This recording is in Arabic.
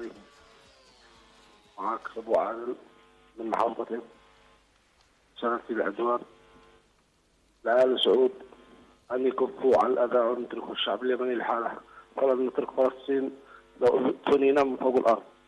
عليكم. معاك أبو عادل من محافظة إبل. سنتي العدوان لآل سعود أن يكفوا عن الأذى وأن يتركوا الشعب اليمني لحاله، ولن نترك فلسطين لو تنينا من فوق الأرض.